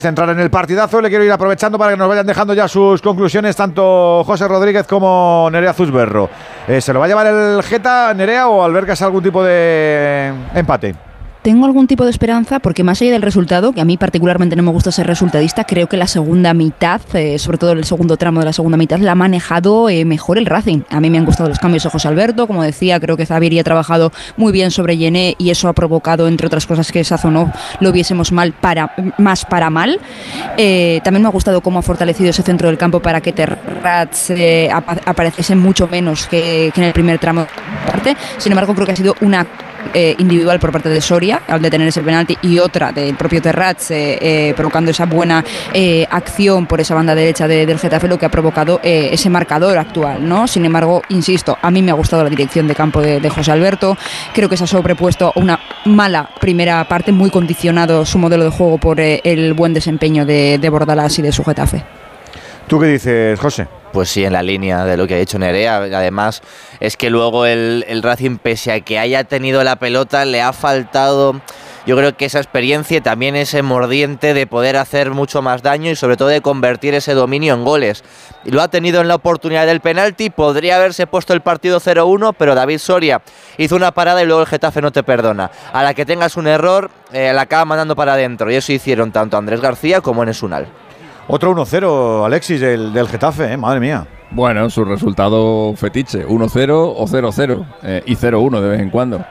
Centrar en el partidazo, le quiero ir aprovechando para que nos vayan dejando ya sus conclusiones tanto José Rodríguez como Nerea Zuzberro. ¿Se lo va a llevar el Geta, Nerea, o albergas algún tipo de empate? Tengo algún tipo de esperanza porque más allá del resultado, que a mí particularmente no me gusta ser resultadista, creo que la segunda mitad, sobre todo el segundo tramo de la segunda mitad, la ha manejado mejor el Racing. A mí me han gustado los cambios de José Alberto, como decía, creo que Xavier ha trabajado muy bien sobre Yené y eso ha provocado, entre otras cosas, que Sazonov lo viésemos mal más para mal. También me ha gustado cómo ha fortalecido ese centro del campo para que Terrats apareciese mucho menos que en el primer tramo de parte. Sin embargo, creo que ha sido una individual por parte de Soria al detener ese penalti y otra del propio Terrats provocando esa buena acción por esa banda derecha del Getafe, lo que ha provocado ese marcador actual, ¿no? Sin embargo, insisto, a mí me ha gustado la dirección de campo de José Alberto. Creo que se ha sobrepuesto una mala primera parte, muy condicionado su modelo de juego por el buen desempeño de Bordalás y de su Getafe. ¿Tú qué dices, José? Pues sí, en la línea de lo que ha dicho Nerea. Además, es que luego el Racing, pese a que haya tenido la pelota, le ha faltado, yo creo, que esa experiencia y también ese mordiente de poder hacer mucho más daño y sobre todo de convertir ese dominio en goles. Y lo ha tenido en la oportunidad del penalti, podría haberse puesto el partido 0-1, pero David Soria hizo una parada y luego el Getafe no te perdona. A la que tengas un error, la acaba mandando para adentro, y eso hicieron tanto Andrés García como Enes Unal. Otro 1-0, Alexis, del Getafe, madre mía. Bueno, su resultado fetiche, 1-0 o 0-0 y 0-1 de vez en cuando.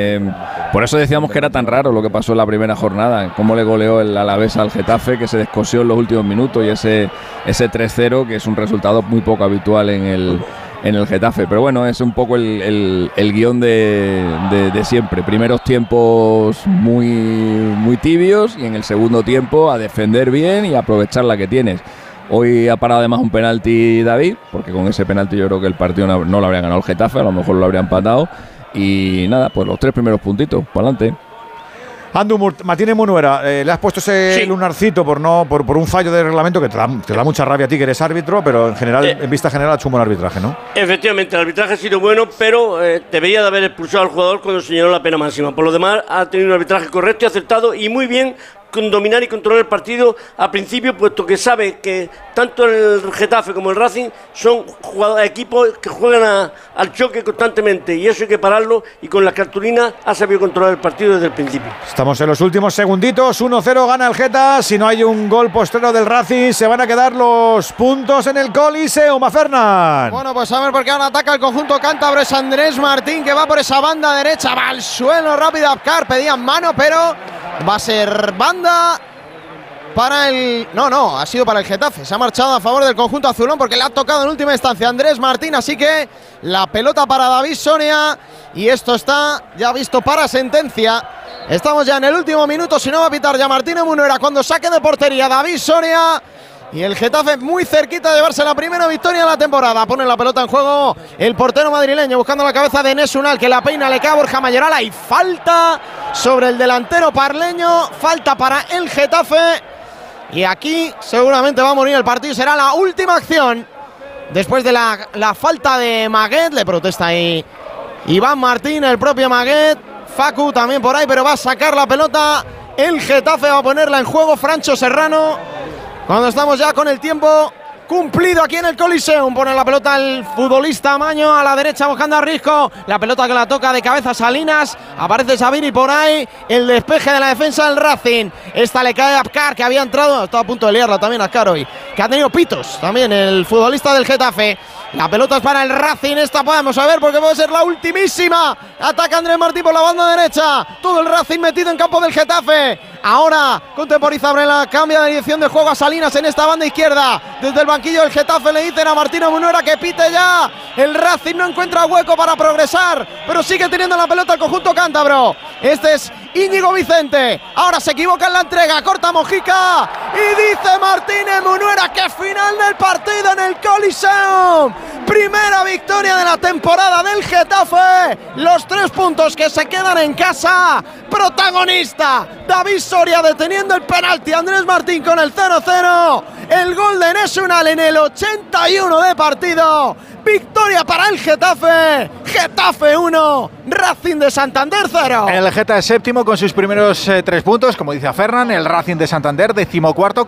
Por eso decíamos que era tan raro lo que pasó en la primera jornada, cómo le goleó el Alavés al Getafe, que se descosió en los últimos minutos, y ese 3-0, que es un resultado muy poco habitual en el Getafe. Pero bueno, es un poco el guión de siempre. Primeros tiempos muy tibios y en el segundo tiempo a defender bien y a aprovechar la que tienes. Hoy ha parado además un penalti David, porque con ese penalti yo creo que el partido no lo habría ganado el Getafe, a lo mejor lo habría empatado. Y nada, pues los 3 primeros puntitos, para adelante. Andu Martínez Munuera, le has puesto ese lunarcito por un fallo de reglamento que te da mucha rabia a ti, que eres árbitro, pero en general, en vista general, ha hecho un buen arbitraje, ¿no? Efectivamente, el arbitraje ha sido bueno, pero debería de haber expulsado al jugador cuando señaló la pena máxima. Por lo demás, ha tenido un arbitraje correcto y acertado y muy bien con dominar y controlar el partido al principio, puesto que sabe que tanto el Getafe como el Racing son equipos que juegan al choque constantemente, y eso hay que pararlo, y con las cartulinas ha sabido controlar el partido desde el principio. Estamos en los últimos segunditos, 1-0 gana el Geta. Si no hay un gol postrero del Racing, se van a quedar los puntos en el Coliseum, Fernán. Bueno, pues a ver, porque ahora ataca el conjunto cántabro, es Andrés Martín, que va por esa banda derecha, va al suelo rápido Abkar, pedían mano, pero va a ser banda para el... No, ha sido para el Getafe. Se ha marchado a favor del conjunto azulón porque le ha tocado en última instancia Andrés Martín, así que la pelota para David Soria, y esto está ya visto para sentencia. Estamos ya en el último minuto, si no va a pitar ya Martínez Munuera cuando saque de portería David Soria. Y el Getafe muy cerquita de llevarse la primera victoria de la temporada. Pone la pelota en juego el portero madrileño, buscando la cabeza de Enes Unal, que la peina, le queda Borja Mayoral. Y falta sobre el delantero parleño, falta para el Getafe. Y aquí seguramente va a morir el partido. Será la última acción después de la falta de Maguet. Le protesta ahí Iván Martín, el propio Maguet. Facu también por ahí, pero va a sacar la pelota el Getafe, va a ponerla en juego Francho Serrano. Cuando estamos ya con el tiempo cumplido aquí en el Coliseum, pone la pelota el futbolista Maño a la derecha buscando a Risco, la pelota que la toca de cabeza Salinas, aparece Sabiri por ahí, el despeje de la defensa del Racing, esta le cae a Abkar, que había entrado, estaba a punto de liarla también Abkar hoy, que ha tenido pitos también el futbolista del Getafe. La pelota es para el Racing, esta podemos saber porque puede ser la ultimísima. Ataca Andrés Martín por la banda derecha, todo el Racing metido en campo del Getafe. Ahora contemporiza Brela, cambia de dirección de juego a Salinas en esta banda izquierda. Desde el banquillo del Getafe le dicen a Martínez Munuera que pite ya. El Racing no encuentra hueco para progresar, pero sigue teniendo la pelota el conjunto cántabro. Este es Íñigo Vicente, ahora se equivoca en la entrega, corta Mojica y dice Martínez Munuera que final del partido en el Coliseum. Primera victoria de la temporada del Getafe, los 3 puntos que se quedan en casa. Protagonista David Soria deteniendo el penalti, Andrés Martín con el 0-0, el gol de Enes Unal en el 81 de partido. Victoria para el Getafe, Getafe 1, Racing de Santander 0. El Getafe es séptimo con sus primeros 3 puntos, como dice Fernan. El Racing de Santander 14º